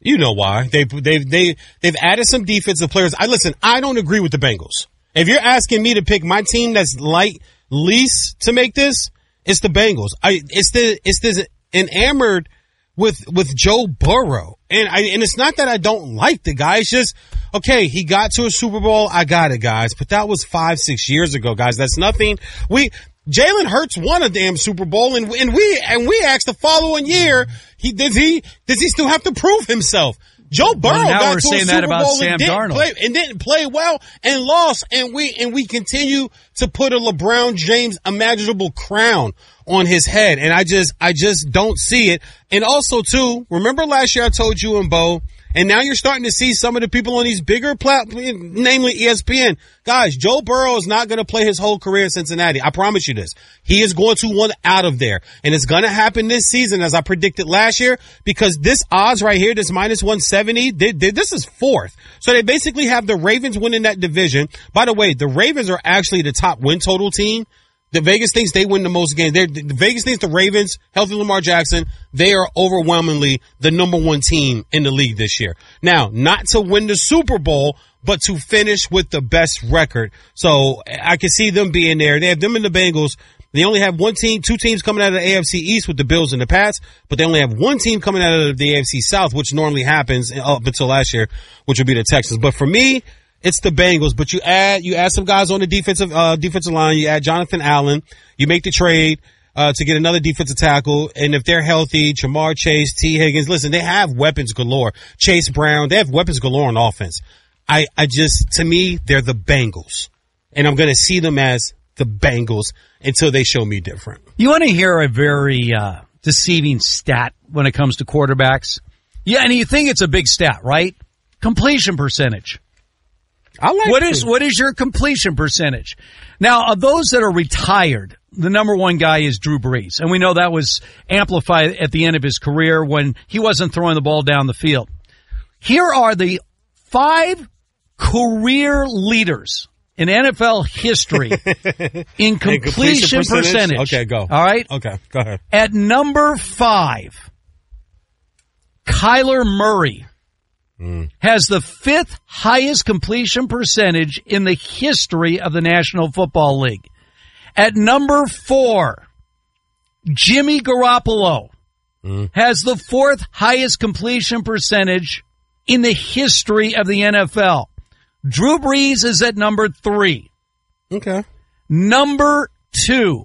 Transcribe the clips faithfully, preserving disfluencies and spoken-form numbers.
You know why. They've, they've, they, they've added some defensive players. I listen, I don't agree with the Bengals. If you're asking me to pick my team that's light least to make this, it's the Bengals. I, it's the, it's this enamored with, with Joe Burrow. And I, and it's not that I don't like the guy. It's just, okay, he got to a Super Bowl. I got it, guys. But that was five, six years ago, guys. That's nothing. We, Jalen Hurts won a damn Super Bowl, and, and we and we asked the following year, he does he does he still have to prove himself? Joe Burrow well, got to a Super Bowl and didn't, play, and didn't play well and lost, and we and we continue to put a LeBron James imaginable crown on his head, and I just I just don't see it. And also too, remember last year I told you and Bo. And now you're starting to see some of the people on these bigger platforms, namely E S P N. Guys, Joe Burrow is not going to play his whole career in Cincinnati. I promise you this. He is going to want out of there. And it's going to happen this season, as I predicted last year, because this odds right here, this minus one seventy, they, they, this is fourth. So they basically have the Ravens winning that division. By the way, the Ravens are actually the top win total team. The Vegas thinks they win the most games. They're, the Vegas thinks the Ravens, healthy Lamar Jackson, they are overwhelmingly the number one team in the league this year. Now, not to win the Super Bowl, but to finish with the best record. So I can see them being there. They have them and the Bengals. They only have one team, two teams coming out of the A F C East with the Bills and the Pats, but they only have one team coming out of the A F C South, which normally happens up until last year, which would be the Texans. But for me, it's the Bengals, but you add, you add some guys on the defensive, uh, defensive line. You add Jonathan Allen. You make the trade, uh, to get another defensive tackle. And if they're healthy, Jamar Chase, T. Higgins, listen, they have weapons galore. Chase Brown, they have weapons galore on offense. I, I just, to me, they're the Bengals. And I'm going to see them as the Bengals until they show me different. You want to hear a very, uh, deceiving stat when it comes to quarterbacks? Yeah, and you think it's a big stat, right? Completion percentage. I like what is what is your completion percentage? Now, of those that are retired, the number one guy is Drew Brees, and we know that was amplified at the end of his career when he wasn't throwing the ball down the field. Here are the five career leaders in N F L history in completion, completion percentage. percentage. Okay, go. All right? Okay, go ahead. At number five, Kyler Murray has the fifth highest completion percentage in the history of the National Football League. At number four, Jimmy Garoppolo mm. has the fourth highest completion percentage in the history of the N F L. Drew Brees is at number three. Okay. Number two,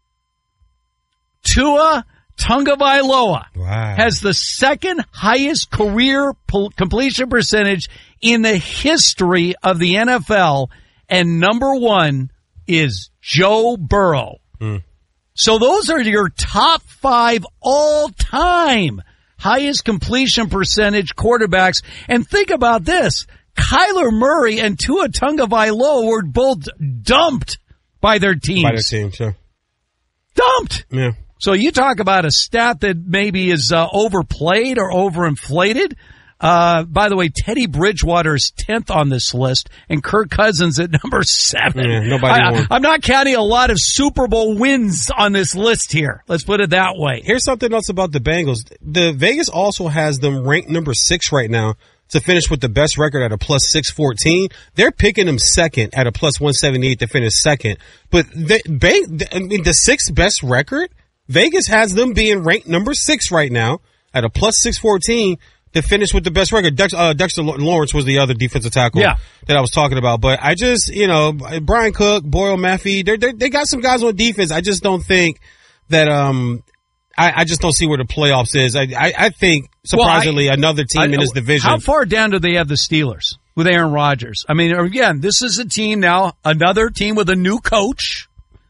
Tua Tagovailoa wow. has the second highest career po- completion percentage in the history of the N F L, and number one is Joe Burrow. Mm. So those are your top five all-time highest completion percentage quarterbacks. And think about this. Kyler Murray and Tua Tagovailoa were both dumped by their teams. By their team, sure. Dumped. Yeah. So you talk about a stat that maybe is uh, overplayed or overinflated. Uh, by the way, Teddy Bridgewater is tenth on this list, and Kirk Cousins at number seven. Yeah, nobody I, won. I'm not counting a lot of Super Bowl wins on this list here. Let's put it that way. Here's something else about the Bengals. The Vegas also has them ranked number six right now to finish with the best record at a plus six fourteen. They're picking them second at a plus one seventy-eight to finish second. But the, I mean, the sixth best record, Vegas has them being ranked number six right now at a plus six fourteen to finish with the best record. Dex, uh, Dexter Lawrence was the other defensive tackle yeah. that I was talking about. But I just, you know, Brian Cook, Boyle Maffey, they they got some guys on defense. I just don't think that, um, I, I just don't see where the playoffs is. I, I, I think, surprisingly, well, I, another team I, in this division. How far down do they have the Steelers with Aaron Rodgers? I mean, again, this is a team now, another team with a new coach.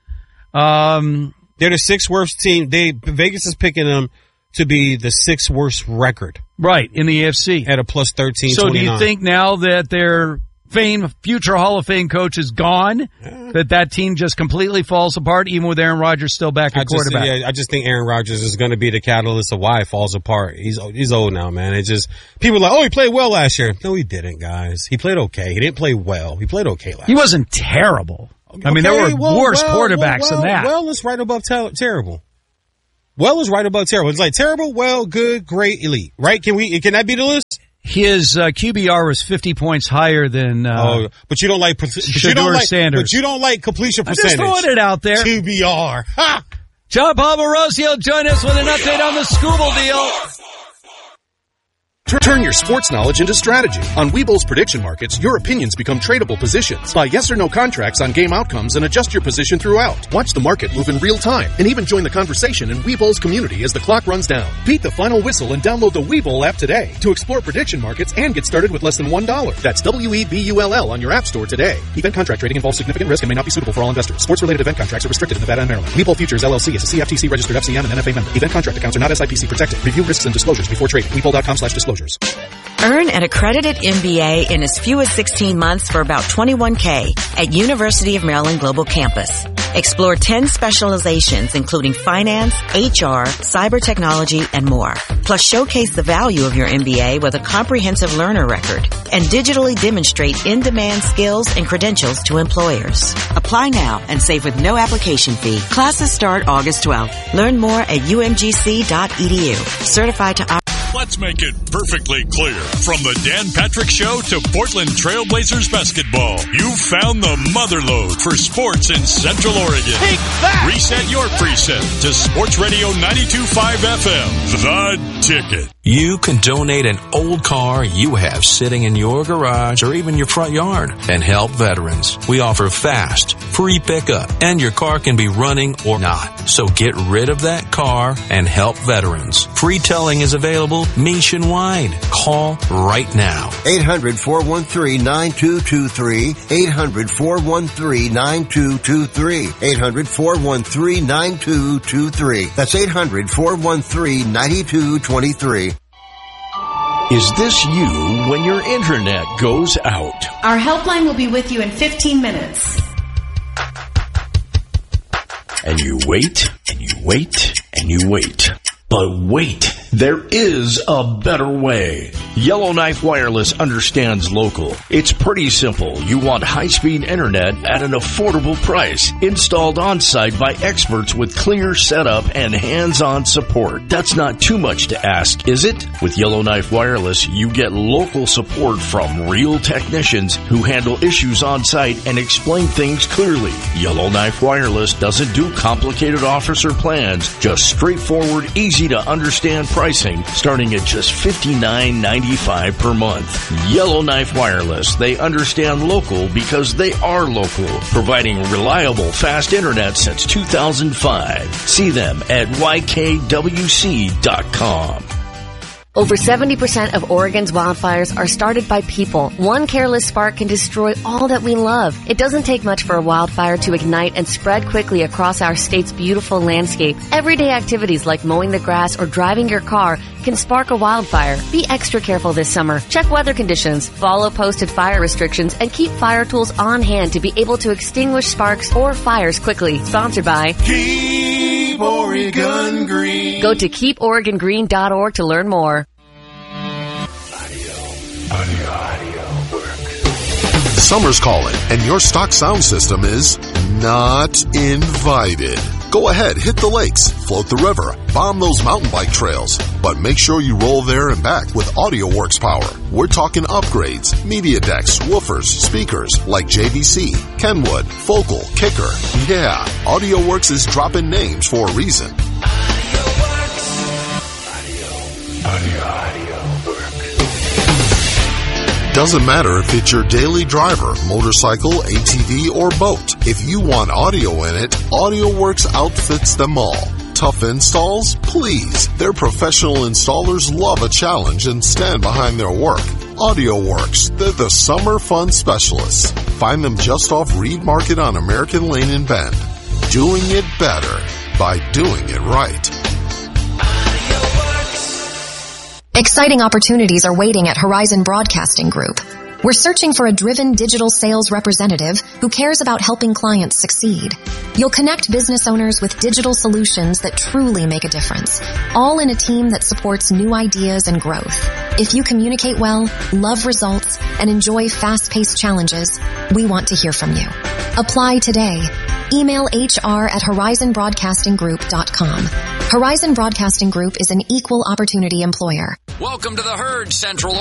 Um, They're the sixth worst team. They Vegas is picking them to be the sixth worst record. Right, in the A F C. At a plus thirteen So twenty-nine. do you think now that their fame, future Hall of Fame coach is gone, yeah. that that team just completely falls apart, even with Aaron Rodgers still back at I quarterback? Just, yeah, I just think Aaron Rodgers is going to be the catalyst of why it falls apart. He's he's old now, man. It just, people are like, oh, he played well last year. No, he didn't, guys. He played okay. He didn't play well. He played okay last year. He wasn't terrible. Okay, I mean, there were well, worse well, quarterbacks well, well, than that. Well is right above ter- terrible. Well is right above terrible. It's like terrible, well, good, great, elite. Right? Can we? Can that be the list? his uh, Q B R was fifty points higher than. Uh, oh, but you don't like. But you don't like. Sanders. But you don't like completion percentage. I'm just throwing it out there. Q B R. Ha! John Paul Morosi will join us with an update on the Scooble deal. Turn your sports knowledge into strategy. On Webull's prediction markets, your opinions become tradable positions. Buy yes or no contracts on game outcomes and adjust your position throughout. Watch the market move in real time and even join the conversation in Webull's community as the clock runs down. Beat the final whistle and download the Webull app today to explore prediction markets and get started with less than one dollar. That's W E B U L L on your app store today. Event contract trading involves significant risk and may not be suitable for all investors. Sports-related event contracts are restricted in Nevada and Maryland. Webull Futures L L C is a C F T C registered F C M and N F A member. Event contract accounts are not S I P C protected. Review risks and disclosures before trading. Webull.com slash disclosures. Earn an accredited M B A in as few as sixteen months for about twenty-one K at University of Maryland Global Campus. Explore ten specializations including finance, H R, cyber technology, and more. Plus showcase the value of your M B A with a comprehensive learner record and digitally demonstrate in-demand skills and credentials to employers. Apply now and save with no application fee. Classes start August twelfth. Learn more at U M G C dot E D U. Certified to operate. Let's make it perfectly clear. From the Dan Patrick Show to Portland Trailblazers basketball, you found the motherlode for sports in Central Oregon. Take that! Reset your preset to Sports Radio ninety-two point five F M, The Ticket. You can donate an old car you have sitting in your garage or even your front yard and help veterans. We offer fast, free pickup, and your car can be running or not. So get rid of that car and help veterans. Free towing is available nationwide. Call right now. eight hundred, four one three, nine two two three. eight hundred, four one three, nine two two three. eight hundred, four one three, nine two two three. That's eight hundred, four one three, nine two two three. Is this you when your internet goes out? Our helpline will be with you in fifteen minutes. And you wait, and you wait, and you wait. But wait, there is a better way. Yellowknife Wireless understands local. It's pretty simple. You want high-speed internet at an affordable price, installed on-site by experts with clear setup and hands-on support. That's not too much to ask, is it? With Yellowknife Wireless, you get local support from real technicians who handle issues on-site and explain things clearly. Yellowknife Wireless doesn't do complicated offers or plans, just straightforward, easy to understand pricing starting at just fifty-nine ninety-five per month. Yellowknife Wireless. They understand local because they are local, providing reliable fast internet since two thousand five. See them at Y K W C dot com. Over seventy percent of Oregon's wildfires are started by people. One careless spark can destroy all that we love. It doesn't take much for a wildfire to ignite and spread quickly across our state's beautiful landscape. Everyday activities like mowing the grass or driving your car can spark a wildfire. Be extra careful this summer. Check weather conditions, follow posted fire restrictions, and keep fire tools on hand to be able to extinguish sparks or fires quickly. Sponsored by Keep Oregon Green. Go to keep oregon green dot org to learn more. Audio, audio works. Summer's calling, and your stock sound system is not invited. Go ahead, hit the lakes, float the river, bomb those mountain bike trails, but make sure you roll there and back with AudioWorks power. We're talking upgrades, media decks, woofers, speakers like J V C, Kenwood, Focal, Kicker. Yeah, AudioWorks is dropping names for a reason. AudioWorks. Audio, audio, audio works. Doesn't matter if it's your daily driver, motorcycle, A T V, or boat. If you want audio in it, AudioWorks outfits them all. Tough installs? Please. Their professional installers love a challenge and stand behind their work. AudioWorks. They're the summer fun specialists. Find them just off Reed Market on American Lane in Bend. Doing it better by doing it right. Exciting opportunities are waiting at Horizon Broadcasting Group. We're searching for a driven digital sales representative who cares about helping clients succeed. You'll connect business owners with digital solutions that truly make a difference, all in a team that supports new ideas and growth. If you communicate well, love results, and enjoy fast-paced challenges, we want to hear from you. Apply today. Email H R at horizon broadcasting group dot com. Horizon Broadcasting Group is an equal opportunity employer. Welcome to the Herd Central